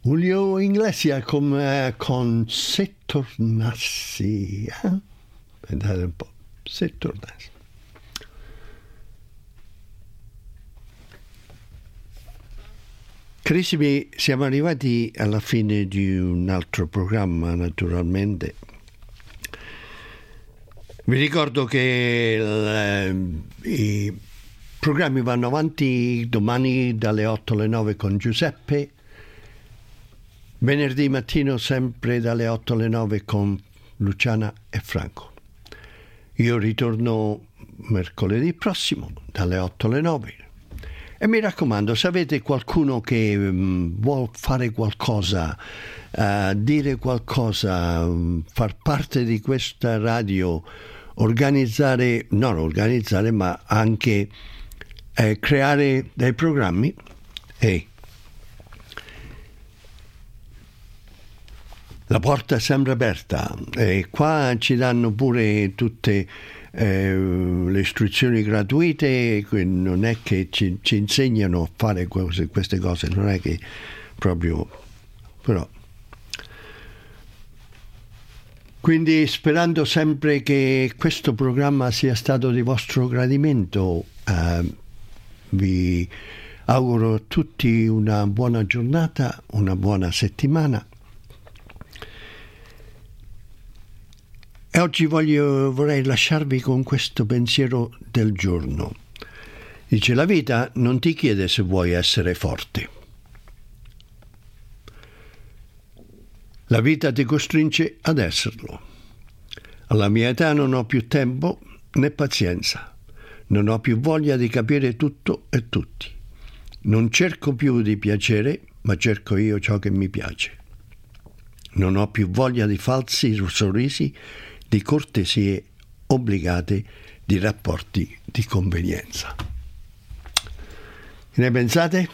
Julio Iglesias con Se tornassi. Pensate un po', se tornassi. Carissimi, siamo arrivati alla fine di un altro programma, naturalmente. Vi ricordo che i programmi vanno avanti domani dalle 8 alle 9 con Giuseppe, venerdì mattino sempre dalle 8 alle 9 con Luciana e Franco. Io ritorno mercoledì prossimo dalle 8 alle 9. E mi raccomando, se avete qualcuno che vuol fare qualcosa, dire qualcosa, far parte di questa radio, non organizzare, ma anche creare dei programmi, la porta è sempre aperta e qua ci danno pure tutte le istruzioni gratuite, non è che ci insegnano a fare queste cose, non è che proprio, però. Quindi sperando sempre che questo programma sia stato di vostro gradimento, vi auguro a tutti una buona giornata, una buona settimana. E oggi vorrei lasciarvi con questo pensiero del giorno. Dice: la vita non ti chiede se vuoi essere forte. La vita ti costringe ad esserlo. Alla mia età non ho più tempo né pazienza. Non ho più voglia di capire tutto e tutti. Non cerco più di piacere, ma cerco io ciò che mi piace. Non ho più voglia di falsi sorrisi, di cortesie obbligate, di rapporti di convenienza. Che ne pensate?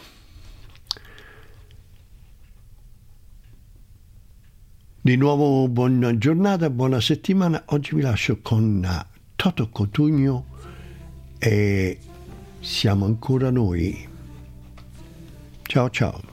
Di nuovo buona giornata, buona settimana. Oggi vi lascio con Toto Cutugno e Siamo ancora noi. Ciao ciao.